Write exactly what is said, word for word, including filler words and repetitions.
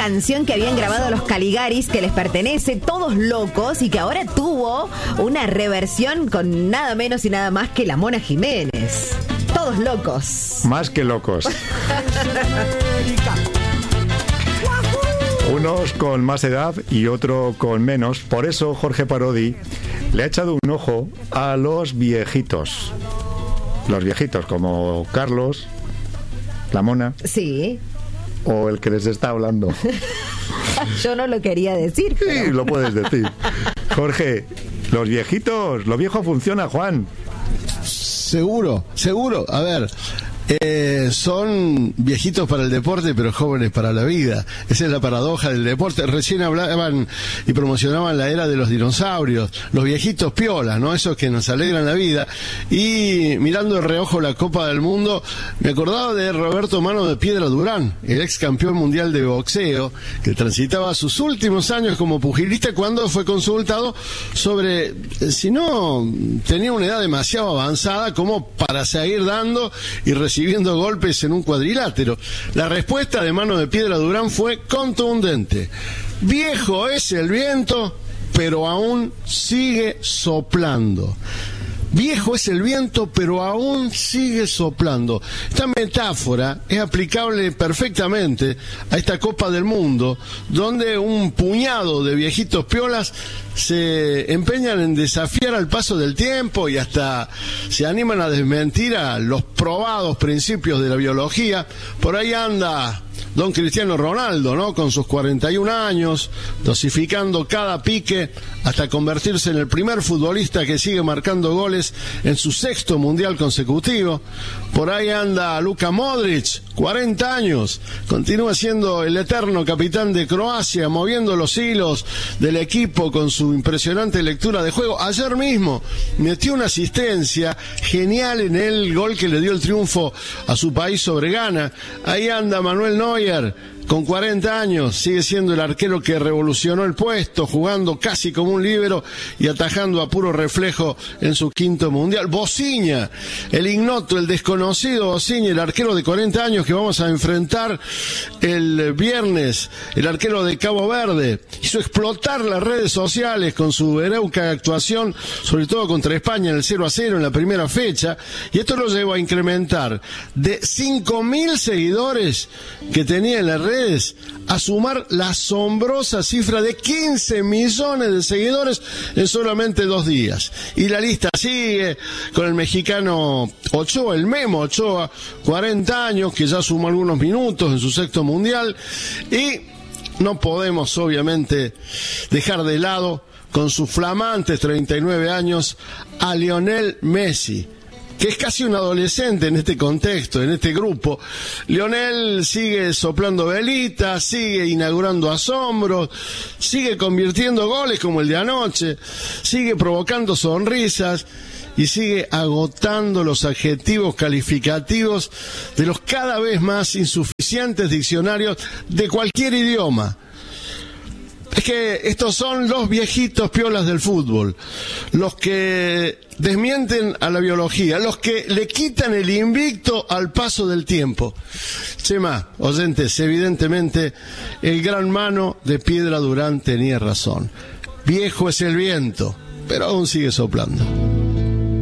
canción que habían grabado los Caligaris, que les pertenece, Todos Locos, y que ahora tuvo una reversión con nada menos y nada más que la Mona Jiménez. Todos locos. Más que locos. Unos con más edad y otro con menos. Por eso Jorge Parodi le ha echado un ojo a los viejitos. Los viejitos como Carlos, la Mona. Sí. O el que les está hablando. Yo no lo quería decir. Pero... Sí, lo puedes decir. Jorge, los viejitos, lo viejo funciona, Juan. Seguro, seguro. A ver, eh, son viejitos para el deporte, pero jóvenes para la vida. Esa es la paradoja del deporte. Recién hablaban y promocionaban la era de los dinosaurios, los viejitos piolas, ¿no? Esos que nos alegran la vida. Y mirando de reojo la Copa del Mundo, me acordaba de Roberto Mano de Piedra Durán, el ex campeón mundial de boxeo, que transitaba sus últimos años como pugilista cuando fue consultado sobre si no tenía una edad demasiado avanzada como para seguir dando y recibiendo golpes en un cuadrilátero. La respuesta de Mano de Piedra Durán fue contundente: viejo es el viento, pero aún sigue soplando. Viejo es el viento, pero aún sigue soplando. Esta metáfora es aplicable perfectamente a esta Copa del Mundo, donde un puñado de viejitos piolas se empeñan en desafiar al paso del tiempo y hasta se animan a desmentir a los probados principios de la biología. Por ahí anda don Cristiano Ronaldo, ¿no? Con sus cuarenta y un años, dosificando cada pique hasta convertirse en el primer futbolista que sigue marcando goles en su sexto mundial consecutivo. Por ahí anda Luka Modric, cuarenta años, continúa siendo el eterno capitán de Croacia, moviendo los hilos del equipo con su impresionante lectura de juego. Ayer mismo metió una asistencia genial en el gol que le dio el triunfo a su país sobre Ghana. Ahí anda Manuel Neuer, con cuarenta años, sigue siendo el arquero que revolucionó el puesto, jugando casi como un líbero y atajando a puro reflejo en su quinto mundial. Bociña, el ignoto, el desconocido Bociña, el arquero de cuarenta años que vamos a enfrentar el viernes, el arquero de Cabo Verde, hizo explotar las redes sociales con su heroica actuación, sobre todo contra España en el cero a cero en la primera fecha, y esto lo llevó a incrementar de cinco mil seguidores que tenía en la red a sumar la asombrosa cifra de quince millones de seguidores en solamente dos días. Y la lista sigue con el mexicano Ochoa, el Memo Ochoa, cuarenta años, que ya sumó algunos minutos en su sexto mundial. Y no podemos obviamente dejar de lado, con sus flamantes treinta y nueve años, a Lionel Messi, que es casi un adolescente en este contexto, en este grupo. Lionel sigue soplando velitas, sigue inaugurando asombros, sigue convirtiendo goles como el de anoche, sigue provocando sonrisas y sigue agotando los adjetivos calificativos de los cada vez más insuficientes diccionarios de cualquier idioma. Es que estos son los viejitos piolas del fútbol, los que desmienten a la biología, los que le quitan el invicto al paso del tiempo. Chema, oyentes, evidentemente el gran Mano de Piedra Durán tenía razón. Viejo es el viento, pero aún sigue soplando.